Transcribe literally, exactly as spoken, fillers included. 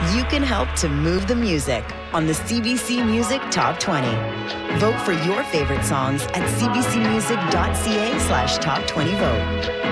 You can help to move the music on the C B C Music Top twenty. Vote for your favorite songs at cbcmusic.ca slash top 20 vote.